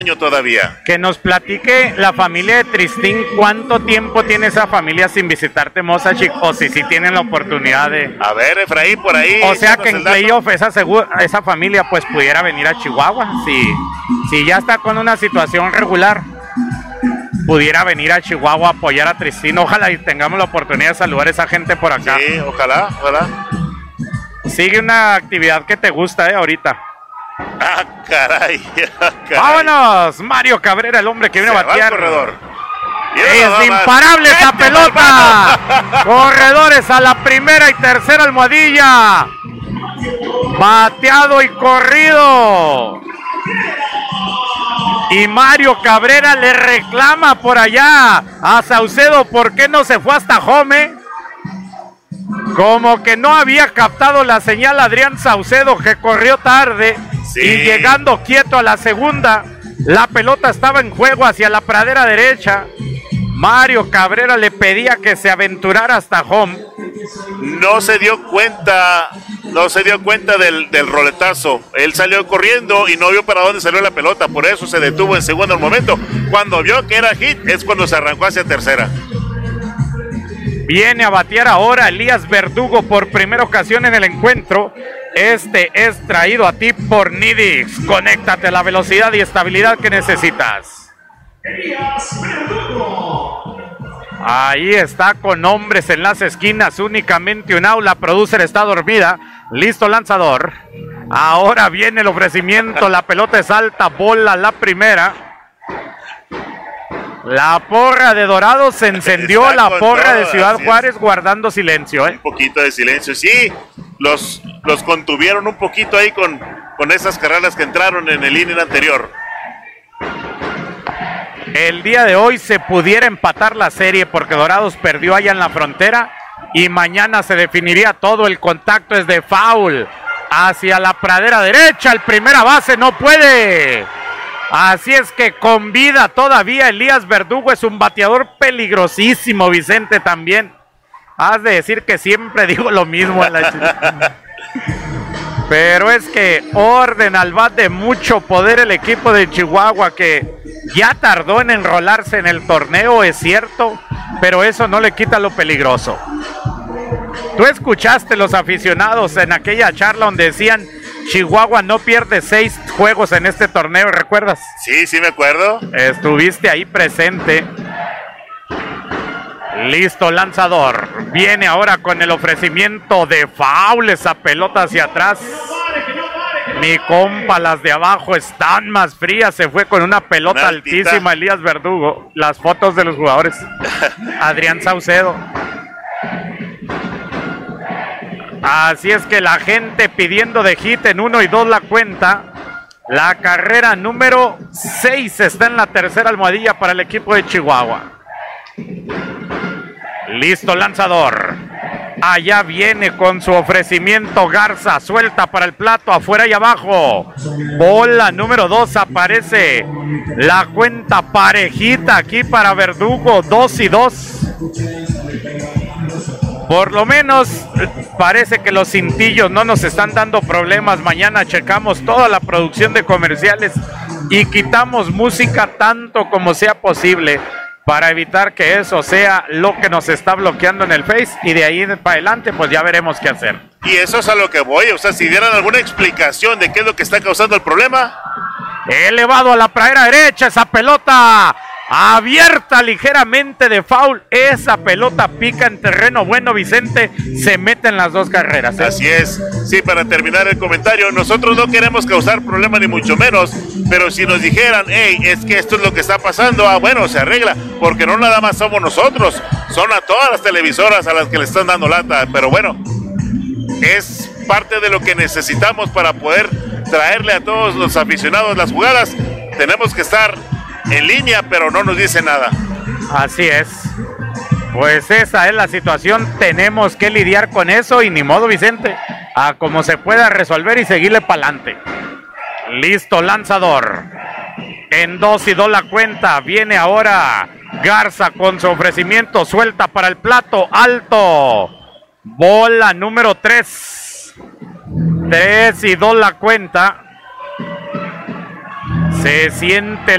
todavía. Que nos platique la familia de Tristín cuánto tiempo tiene esa familia sin visitarte, Mozachic, o si tienen la oportunidad de... A ver, Efraín, por ahí. O sea que en playoff esa familia pues pudiera venir a Chihuahua, si ya está con una situación regular, pudiera venir a Chihuahua a apoyar a Tristín. Ojalá y tengamos la oportunidad de saludar a esa gente por acá. Sí, ojalá. Sigue una actividad que te gusta, ahorita. Ah, caray. Vámonos, Mario Cabrera, el hombre que viene a batear. Corredor. Es imparable esa pelota. Corredores a la primera y tercera almohadilla. Bateado y corrido. Y Mario Cabrera le reclama por allá a Saucedo por qué no se fue hasta home. Como que no había captado la señal Adrián Saucedo, que corrió tarde. Sí. Y llegando quieto a la segunda, la pelota estaba en juego hacia la pradera derecha. Mario Cabrera le pedía que se aventurara hasta home. No se dio cuenta del roletazo. Él salió corriendo y no vio para dónde salió la pelota. Por eso se detuvo en segundo al momento. Cuando vio que era hit, es cuando se arrancó hacia tercera. Viene a batear ahora Elías Verdugo por primera ocasión en el encuentro. Este es traído a ti por Nidix. Conéctate a la velocidad y estabilidad que necesitas. Elías Verdugo. Ahí está con hombres en las esquinas, únicamente un out. La producer está dormida. Listo lanzador. Ahora viene el ofrecimiento. La pelota es alta, bola la primera. La porra de Dorados se encendió, la porra todo, de Ciudad Juárez guardando silencio. Un poquito de silencio, sí. Los contuvieron un poquito ahí con esas carreras que entraron en el inning anterior. El día de hoy se pudiera empatar la serie porque Dorados perdió allá en la frontera y mañana se definiría todo. El contacto es de foul hacia la pradera derecha, el primera base no puede. Así es que con vida todavía Elías Verdugo es un bateador peligrosísimo, Vicente también. Has de decir que siempre digo lo mismo en la pero es que orden al bat de mucho poder el equipo de Chihuahua, que ya tardó en enrolarse en el torneo, es cierto, pero eso no le quita lo peligroso. Tú escuchaste los aficionados en aquella charla donde decían Chihuahua no pierde 6 juegos en este torneo, ¿recuerdas? Sí me acuerdo. Estuviste ahí presente. Listo lanzador. Viene ahora con el ofrecimiento de foul, esa pelota hacia atrás. Mi compa, las de abajo están más frías. Se fue con una pelota altísima Elías Verdugo. Las fotos de los jugadores. Adrián Saucedo. Así es que la gente pidiendo de hit en 1 y 2 la cuenta. La carrera número 6 está en la tercera almohadilla para el equipo de Chihuahua. Listo lanzador. Allá viene con su ofrecimiento Garza. Suelta para el plato, afuera y abajo. Bola número 2, aparece la cuenta parejita aquí para Verdugo. 2 y 2. Por lo menos parece que los cintillos no nos están dando problemas. Mañana checamos toda la producción de comerciales y quitamos música tanto como sea posible para evitar que eso sea lo que nos está bloqueando en el Face, y de ahí para adelante pues ya veremos qué hacer. Y eso es a lo que voy, o sea, si dieran alguna explicación de qué es lo que está causando el problema. Elevado a la pradera derecha, esa pelota abierta ligeramente de foul. Esa pelota pica en terreno bueno, Vicente. Se meten las 2 carreras. Así es. Sí, para terminar el comentario, nosotros no queremos causar problema ni mucho menos, pero si nos dijeran, hey, es que esto es lo que está pasando, bueno, se arregla, porque no nada más somos nosotros, son a todas las televisoras a las que le están dando lata, pero bueno, es parte de lo que necesitamos para poder traerle a todos los aficionados las jugadas. Tenemos que estar en línea, pero no nos dice nada. Así es. Pues esa es la situación. Tenemos que lidiar con eso y ni modo, Vicente. A como se pueda resolver y seguirle para adelante. Listo, lanzador. En 2 y 2 la cuenta. Viene ahora Garza con su ofrecimiento. Suelta para el plato. Alto. Bola número 3. 3 y 2 la cuenta. Se siente